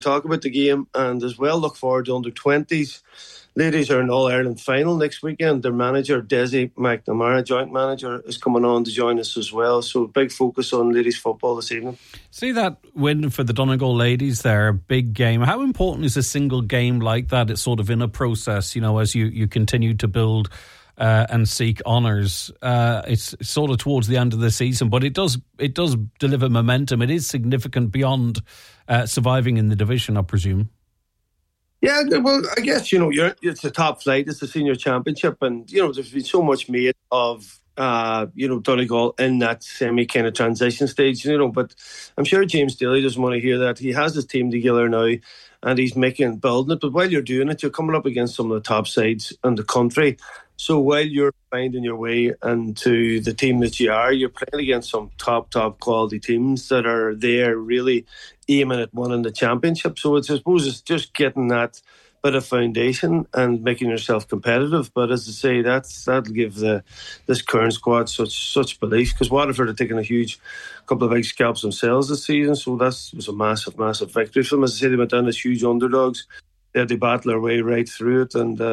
talk about the game, and as well look forward to under-20s. Ladies are in All-Ireland final next weekend. Their manager, Desi McNamara, joint manager, is coming on to join us as well. So big focus on ladies football this evening. See that win for the Donegal ladies there, big game. How important is a single game like that? It's sort of in a process, as you continue to build and seek honours. It's sort of towards the end of the season, but it does deliver momentum. It is significant beyond surviving in the division, I presume. Yeah, well, I guess, it's a top flight. It's the senior championship. And, there's been so much made of, Donegal in that semi kind of transition stage, But I'm sure James Daly doesn't want to hear that. He has his team together now and he's building it. But while you're doing it, you're coming up against some of the top sides in the country. So while you're finding your way into the team that you are, you're playing against some top quality teams that are there really aiming at winning the championship. So I suppose it's just getting that bit of foundation and making yourself competitive. But as I say, that'll give this current squad such belief, because Waterford are taking a couple of big scalps themselves this season. So that was a massive victory for them. As I say, they went down as huge underdogs. They had to battle their way right through it, and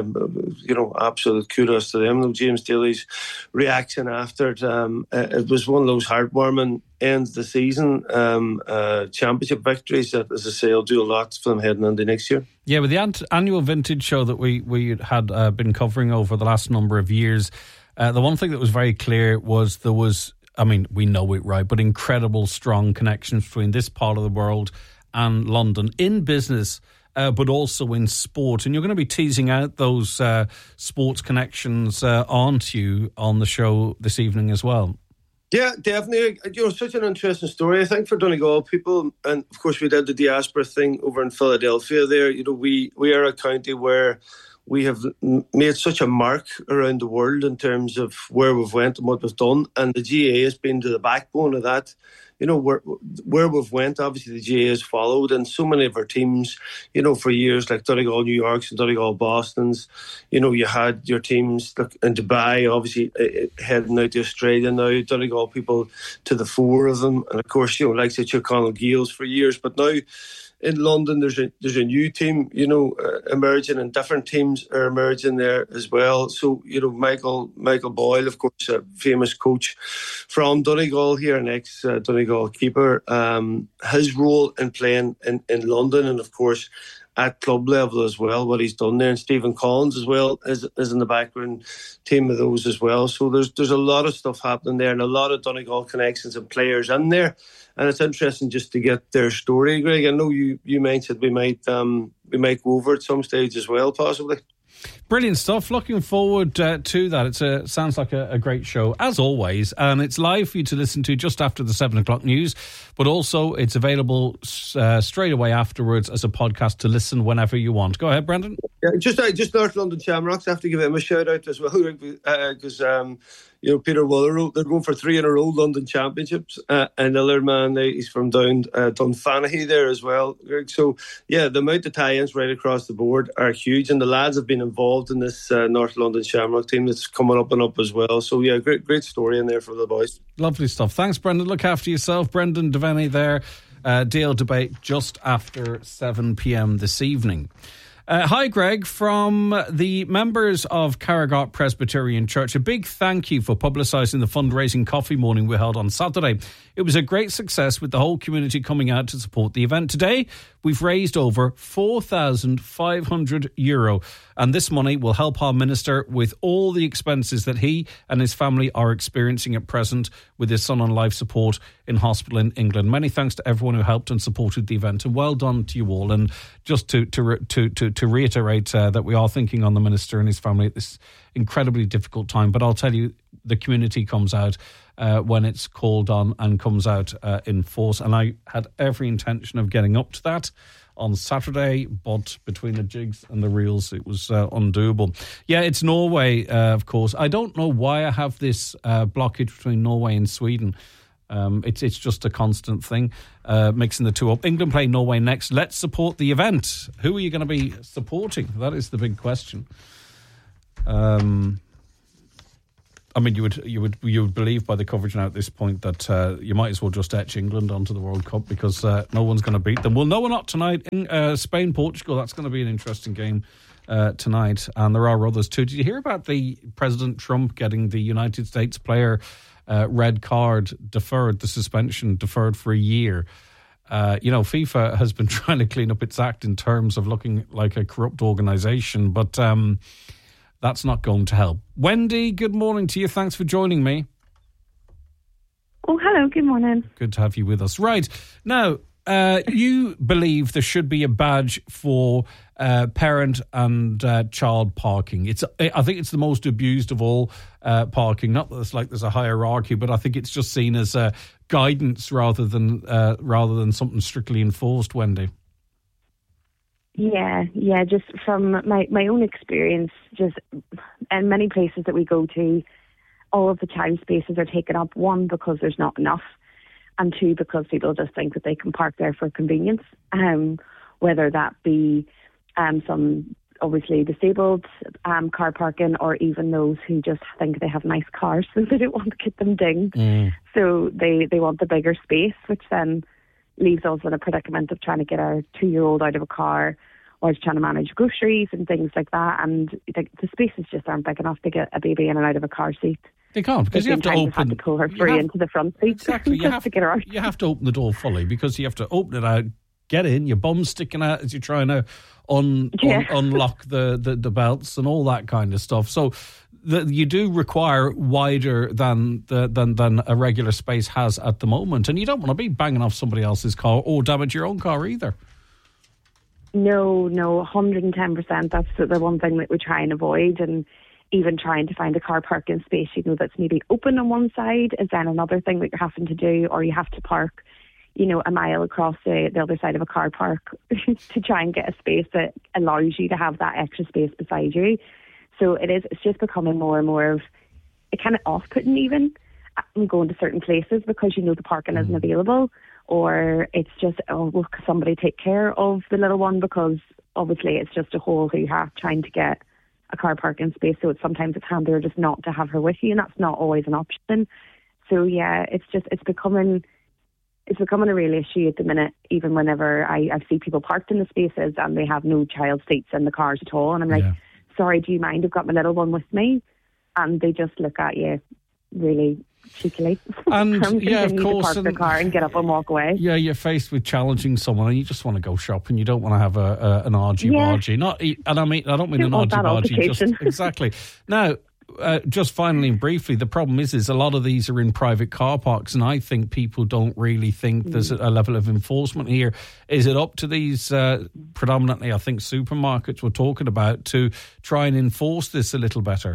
absolute kudos to them. James Daly's reaction after it, it was one of those heartwarming ends of the season championship victories that, as I say, will do a lot for them heading into next year. Yeah, with the annual vintage show that we had been covering over the last number of years, the one thing that was very clear was there was, we know it, right, but incredible strong connections between this part of the world and London in business, but also in sport. And you're going to be teasing out those sports connections, aren't you, on the show this evening as well? Yeah, definitely. Such an interesting story, I think, for Donegal people. And, of course, we did the diaspora thing over in Philadelphia there. We are a county where we have made such a mark around the world in terms of where we've went and what we've done. And the GAA has been to the backbone of that. Where we've went, obviously the GAA has followed, and so many of our teams, for years, like Donegal New Yorks and Donegal Bostons, you had your teams in Dubai, obviously heading out to Australia now, Donegal people to the fore of them, and of course, like the Tyrconnell Gales for years, but now in London, there's a new team, emerging, and different teams are emerging there as well. So, Michael Boyle, of course, a famous coach from Donegal here, an ex-Donegal keeper, his role in playing in London, and of course at club level as well, what he's done there. And Stephen Collins as well is in the background team of those as well. So there's a lot of stuff happening there, and a lot of Donegal connections and players in there. And it's interesting just to get their story, Greg. I know you mentioned we might go over at some stage as well, possibly. Brilliant stuff. Looking forward to that. It sounds like a great show, as always. And it's live for you to listen to just after the 7 o'clock news. But also it's available straight away afterwards as a podcast to listen whenever you want. Go ahead, Brendan. Yeah, just North London Shamrocks. I have to give him a shout out as well, because Peter Wooler, they're going for 3 in a row London Championships. Another man, he's from down Dunfanaghy there as well, Greg. So, yeah, the amount of tie-ins right across the board are huge, and the lads have been involved in this North London Shamrock team that's coming up and up as well. So, yeah, great story in there for the boys. Lovely stuff. Thanks, Brendan. Look after yourself. Brendan Devaney there. Deal debate just after 7 p.m. this evening. Hi, Greg. From the members of Carragart Presbyterian Church, a big thank you for publicising the fundraising coffee morning we held on Saturday. It was a great success with the whole community coming out to support the event. Today, we've raised over €4,500, and this money will help our minister with all the expenses that he and his family are experiencing at present with his son on life support in hospital in England. Many thanks to everyone who helped and supported the event, and well done to you all. And just to reiterate that we are thinking on the minister and his family at this incredibly difficult time. But I'll tell you, the community comes out when it's called on and comes out in force. And I had every intention of getting up to that on Saturday, but between the jigs and the reels, it was undoable. Yeah, it's Norway, of course. I don't know why I have this blockage between Norway and Sweden. It's just a constant thing, mixing the two up. England play Norway next. Let's support the event. Who are you going to be supporting? That is the big question. I mean, you would believe by the coverage now at this point that you might as well just etch England onto the World Cup, because no one's going to beat them. Well, no, we're not tonight. In Spain-Portugal, that's going to be an interesting game tonight, and there are others too. Did you hear about the President Trump getting the United States player red card deferred, the suspension deferred for a year? FIFA has been trying to clean up its act in terms of looking like a corrupt organisation, but that's not going to help. Wendy, good morning to you. Thanks for joining me. Oh, hello. Good morning. Good to have you with us. Right. Now, you believe there should be a badge for parent and child parking. I think it's the most abused of all parking. Not that it's like there's a hierarchy, but I think it's just seen as guidance rather than something strictly enforced, Wendy. Yeah. Just from my own experience, just in many places that we go to, all of the child spaces are taken up. One, because there's not enough, and two, because people just think that they can park there for convenience. Whether that be some obviously disabled car parking, or even those who just think they have nice cars so they don't want to get them dinged. So they want the bigger space, which then leaves us in a predicament of trying to get our 2-year-old out of a car, or trying to manage groceries and things like that. And the spaces just aren't big enough to get a baby in and out of a car seat. They can't, because you have to pull her free into the front seat. Exactly. You have to get her out. You have to open the door fully, because you have to open it out, get in, your bum's sticking out as you're trying to unlock the belts and all that kind of stuff. So you do require wider than a regular space has at the moment, and you don't want to be banging off somebody else's car or damage your own car either. No, 110%. That's the one thing that we try and avoid. And even trying to find a car parking space, that's maybe open on one side, is then another thing that you're having to do, or you have to park, a mile across the other side of a car park to try and get a space that allows you to have that extra space beside you. So it's just becoming more and more of a kind of off-putting even. I'm going to certain places because the parking isn't available, or it's just, will somebody take care of the little one, because obviously it's just a whole hoo-ha trying to get a car parking space. So sometimes it's handier just not to have her with you, and that's not always an option. So yeah, it's becoming a real issue at the minute. Even whenever I see people parked in the spaces and they have no child seats in the cars at all, and I'm like, sorry, do you mind? I've got my little one with me. And they just look at you really cheekily. And of course, to park the car and get up and walk away. Yeah, you're faced with challenging someone, and you just want to go shopping. You don't want to have an argy-bargy. I don't mean an argy-bargy. Just exactly. Now, just finally and briefly, the problem is a lot of these are in private car parks, and I think people don't really think there's a level of enforcement here. Is it up to these predominantly, I think, supermarkets we're talking about to try and enforce this a little better?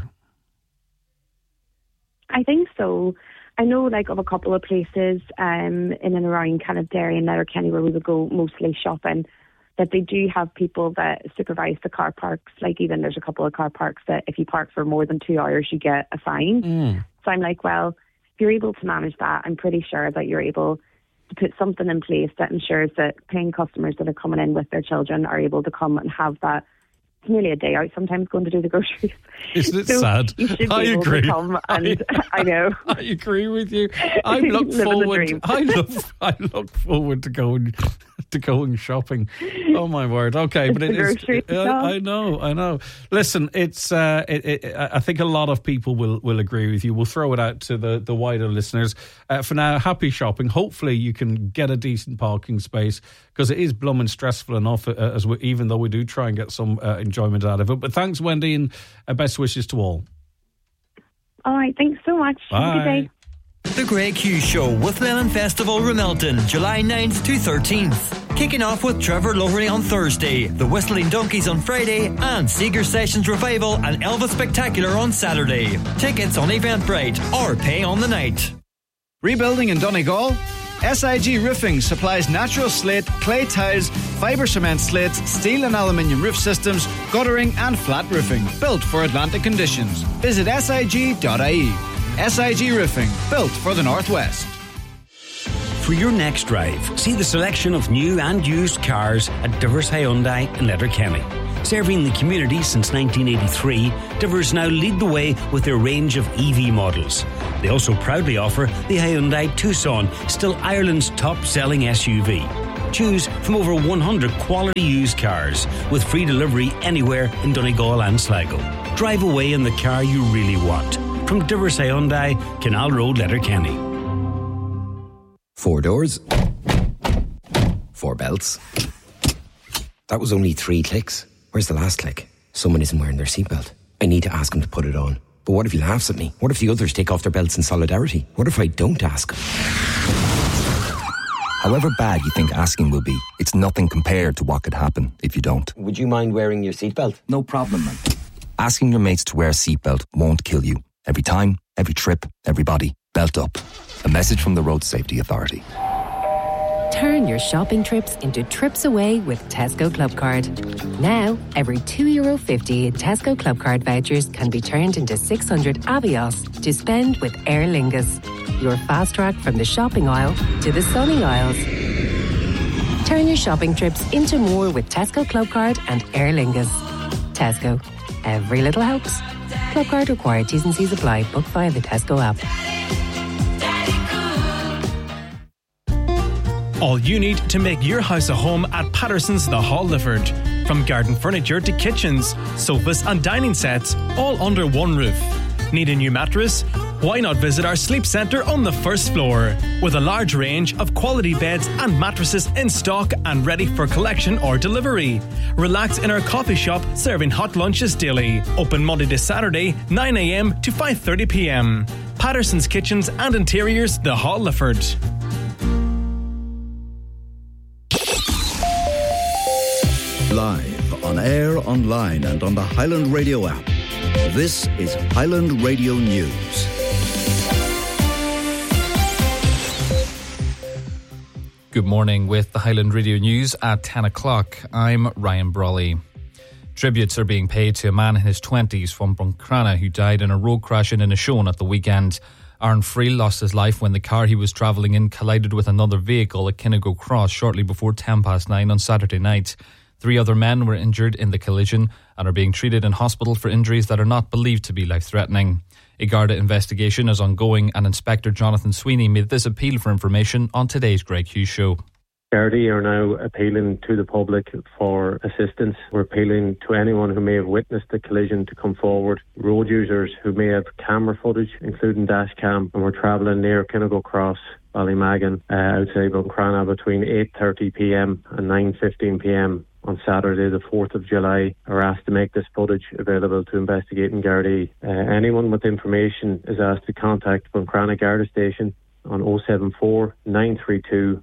I think so. I know of a couple of places in and around kind of Derry and Letterkenny where we would go mostly shopping, that they do have people that supervise the car parks. Even there's a couple of car parks that if you park for more than 2 hours, you get a fine. So I'm like, well, if you're able to manage that, I'm pretty sure that you're able to put something in place that ensures that paying customers that are coming in with their children are able to come and have that. It's nearly a day out sometimes going to do the groceries. Isn't it sad? You should be able to come, and I know. I agree with you. I look forward to going shopping. Oh my word! Okay, but it is. I know. Listen, it's. I think a lot of people will agree with you. We'll throw it out to the wider listeners. For now, happy shopping. Hopefully, you can get a decent parking space, because it is blooming stressful enough. Even though we do try and get some enjoyment out of it. But thanks, Wendy, and best wishes to all. All right, thanks so much. Bye. Have a good day. The Greg Hughes Show with Lemon Festival Ramelton, July 9th to 13th. Kicking off with Trevor Lowery on Thursday, The Whistling Donkeys on Friday, and Seeger Sessions Revival and Elvis Spectacular on Saturday. Tickets on Eventbrite or pay on the night. Rebuilding in Donegal? SIG Roofing supplies natural slate, clay tiles, fibre cement slates, steel and aluminium roof systems, guttering and flat roofing, built for Atlantic conditions. Visit sig.ie. SIG Roofing, built for the Northwest. For your next drive, see the selection of new and used cars at Divers Hyundai in Letterkenny. Serving the community since 1983, Divers now lead the way with their range of EV models. They also proudly offer the Hyundai Tucson, still Ireland's top-selling SUV. Choose from over 100 quality used cars with free delivery anywhere in Donegal and Sligo. Drive away in the car you really want. From Divers Hyundai, Canal Road, Letterkenny. 4 doors, 4 belts. That was only 3 clicks. Where's the last click? Someone isn't wearing their seatbelt. I need to ask him to put it on. But what if he laughs at me? What if the others take off their belts in solidarity? What if I don't ask him? However bad you think asking will be, it's nothing compared to what could happen if you don't. Would you mind wearing your seatbelt? No problem, man. Asking your mates to wear a seatbelt won't kill you. Every time, every trip, everybody, belt up. A message from the Road Safety Authority. Turn your shopping trips into trips away with Tesco Clubcard. Now, every €2.50 in Tesco Clubcard vouchers can be turned into 600 Avios to spend with Aer Lingus. Your fast track from the shopping aisle to the sunny aisles. Turn your shopping trips into more with Tesco Clubcard and Aer Lingus. Tesco. Every little helps. Clubcard required. T's and C's apply. Book via the Tesco app. All you need to make your house a home at Patterson's The Hall Lifford. From garden furniture to kitchens, sofas and dining sets, all under one roof. Need a new mattress? Why not visit our sleep centre on the first floor? With a large range of quality beds and mattresses in stock and ready for collection or delivery. Relax in our coffee shop serving hot lunches daily. Open Monday to Saturday, 9 a.m. to 5:30 p.m. Patterson's Kitchens and Interiors, The Hall Lifford. Live, on air, online and on the Highland Radio app. This is Highland Radio News. Good morning with the Highland Radio News at 10 o'clock. I'm Ryan Brawley. Tributes are being paid to a man in his 20s from Buncrana who died in a road crash in Inishowen at the weekend. Aaron Friel lost his life when the car he was travelling in collided with another vehicle at Kinnigo Cross shortly before 9:10 on Saturday night. 3 other men were injured in the collision and are being treated in hospital for injuries that are not believed to be life-threatening. A Garda investigation is ongoing and Inspector Jonathan Sweeney made this appeal for information on today's Greg Hughes Show. Gardaí are now appealing to the public for assistance. We're appealing to anyone who may have witnessed the collision to come forward. Road users who may have camera footage, including dash cam, and were travelling near Kinnigo Cross, Ballymagan, outside Buncrana between 8:30 p.m. and 9:15 p.m. on Saturday the 4th of July are asked to make this footage available to investigating Gardaí. Anyone with information is asked to contact Buncrana Garda Station on 074 932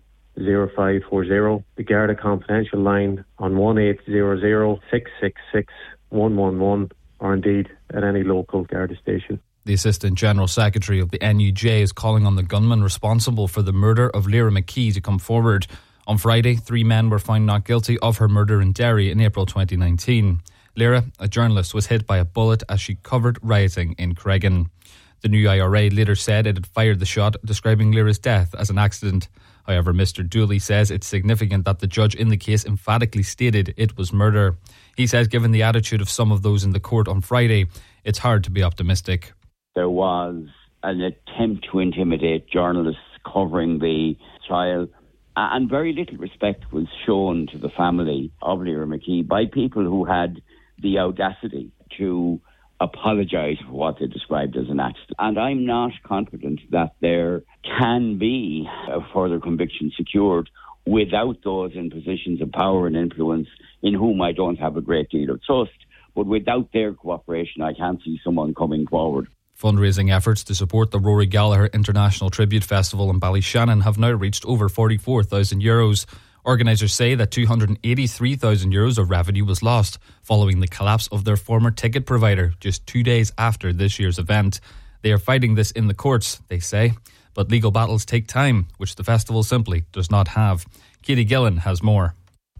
0540, the Garda Confidential line on 1800 666 111, or indeed at any local Garda station. The Assistant General Secretary of the NUJ is calling on the gunman responsible for the murder of Lyra McKee to come forward. On Friday, 3 men were found not guilty of her murder in Derry in April 2019. Lyra, a journalist, was hit by a bullet as she covered rioting in Cregan. The new IRA later said it had fired the shot, describing Lyra's death as an accident. However, Mr. Dooley says it's significant that the judge in the case emphatically stated it was murder. He says given the attitude of some of those in the court on Friday, it's hard to be optimistic. There was an attempt to intimidate journalists covering the trial, and very little respect was shown to the family of Lyra McKee by people who had the audacity to apologise for what they described as an accident. And I'm not confident that there can be a further conviction secured without those in positions of power and influence, in whom I don't have a great deal of trust. But without their cooperation, I can't see someone coming forward. Fundraising efforts to support the Rory Gallagher International Tribute Festival in Ballyshannon have now reached over €44,000. Organisers say that €283,000 of revenue was lost following the collapse of their former ticket provider just 2 days after this year's event. They are fighting this in the courts, they say, but legal battles take time, which the festival simply does not have. Katie Gillen has more.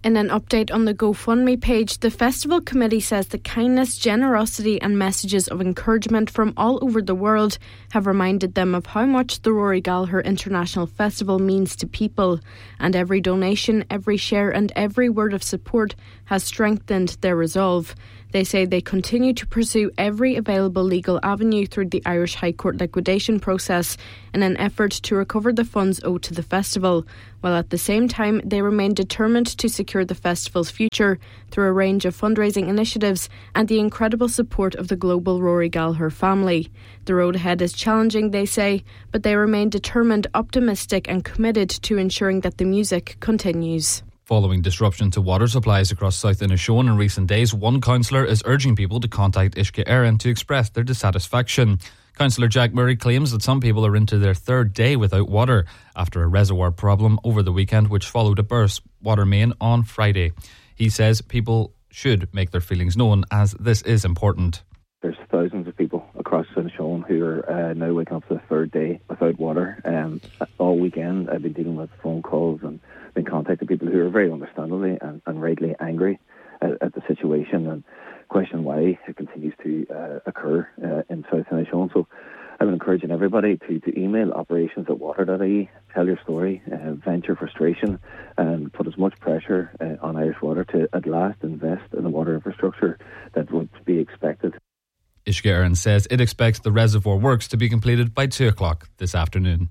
In an update on the GoFundMe page, the festival committee says the kindness, generosity and messages of encouragement from all over the world have reminded them of how much the Rory Gallagher International Festival means to people, and every donation, every share and every word of support has strengthened their resolve. They say they continue to pursue every available legal avenue through the Irish High Court liquidation process in an effort to recover the funds owed to the festival, while at the same time they remain determined to secure the festival's future through a range of fundraising initiatives and the incredible support of the global Rory Gallagher family. The road ahead is challenging, they say, but they remain determined, optimistic and committed to ensuring that the music continues. Following disruption to water supplies across South Inishowen in recent days, one councillor is urging people to contact Uisce Éireann to express their dissatisfaction. Councillor Jack Murray claims that some people are into their third day without water after a reservoir problem over the weekend, which followed a burst water main on Friday. He says people should make their feelings known, as this is important. There's thousands of people across Inishowen who are now waking up for the third day without water. All weekend I've been dealing with phone calls and been contacting people who are very understandably and rightly angry at the situation and question why it continues to occur in South Inishowen. So I've been encouraging everybody to email operations@water.ie, tell your story, vent your frustration and put as much pressure on Irish Water to at last invest in the water infrastructure that would be expected. Uisce Éireann says it expects the reservoir works to be completed by 2 o'clock this afternoon.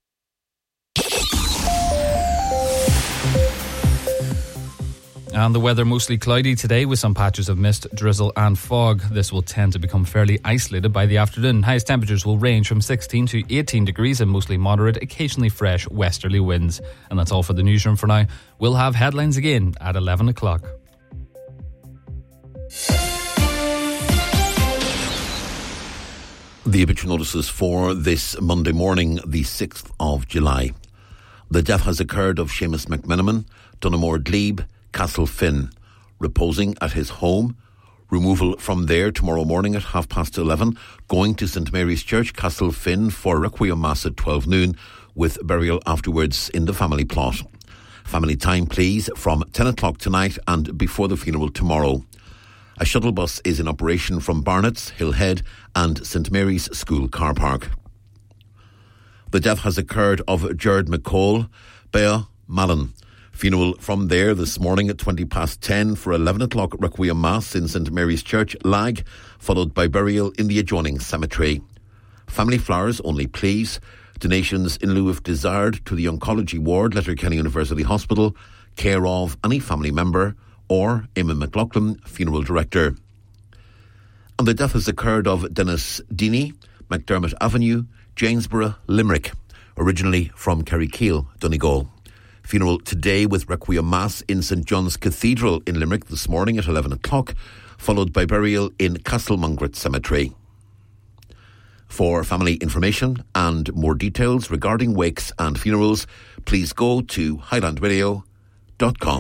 And the weather mostly cloudy today with some patches of mist, drizzle and fog. This will tend to become fairly isolated by the afternoon. Highest temperatures will range from 16 to 18 degrees and mostly moderate, occasionally fresh westerly winds. And that's all for the newsroom for now. We'll have headlines again at 11 o'clock. The obituary notices for this Monday morning, the 6th of July. The death has occurred of Seamus McMenamin, Dunamore Glebe, Castlefin, reposing at his home. Removal from there tomorrow morning at 11:30, going to St Mary's Church, Castlefin, for Requiem Mass at 12 noon, with burial afterwards in the family plot. Family time, please, from 10 o'clock tonight and before the funeral tomorrow. A shuttle bus is in operation from Barnett's, Hillhead and St Mary's School car park. The death has occurred of Gerard McCall, Bea Mallon. Funeral from there this morning at 10:20 for 11 o'clock Requiem Mass in St Mary's Church, Lag, followed by burial in the adjoining cemetery. Family flowers only, please. Donations in lieu if desired to the Oncology Ward, Letterkenny University Hospital, care of any family member or Eamon McLaughlin, Funeral Director. And the death has occurred of Dennis Deeney, McDermott Avenue, Janesborough, Limerick, originally from Kerrykeele, Donegal. Funeral today with Requiem Mass in St John's Cathedral in Limerick this morning at 11 o'clock, followed by burial in Castlemongret Cemetery. For family information and more details regarding wakes and funerals, please go to highlandradio.com.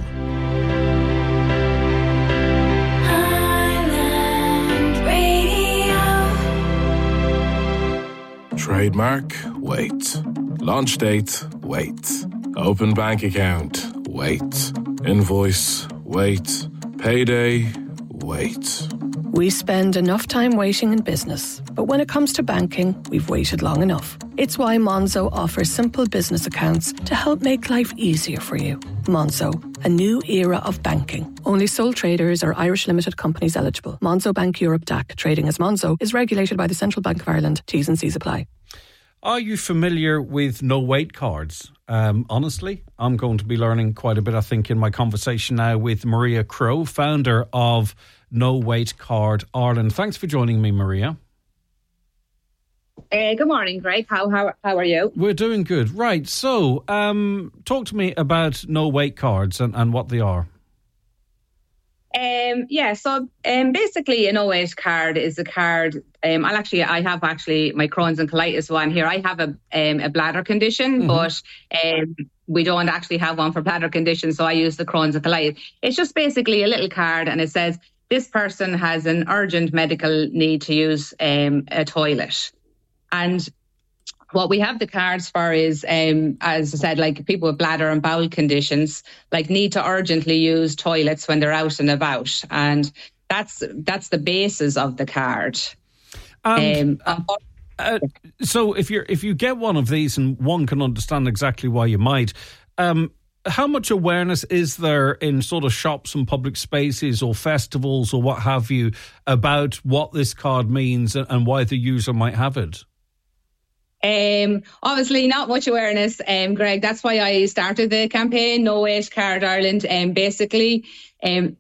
Trademark, wait. Launch date, wait. Open bank account, wait. Invoice, wait. Payday, wait. We spend enough time waiting in business, but when it comes to banking, we've waited long enough. It's why Monzo offers simple business accounts to help make life easier for you. Monzo, a new era of banking. Only sole traders or Irish limited companies eligible. Monzo Bank Europe DAC, trading as Monzo, is regulated by the Central Bank of Ireland. T's and C's apply. Are you familiar with no-wait cards? Honestly, I'm going to be learning quite a bit, I think, in my conversation now with Maria Crowe, founder of No Wait Card Ireland. Thanks for joining me, Maria. Good morning, Greg. How are you? We're doing good. Right, so talk to me about no-wait cards and what they are. Basically a no-wait card is a card. I have my Crohn's and colitis one here. I have a bladder condition, but we don't actually have one for bladder conditions, so I use the Crohn's and colitis. It's just basically a little card, and it says this person has an urgent medical need to use a toilet. And What we have the cards for is, as I said, like people with bladder and bowel conditions, like need to urgently use toilets when they're out and about, and that's the basis of the card. So if you get one of these, and one can understand exactly why you might, how much awareness is there in sort of shops and public spaces or festivals or what have you about what this card means and why the user might have it? Obviously not much awareness, Greg. That's why I started the campaign, No Wait Card Ireland. Basically,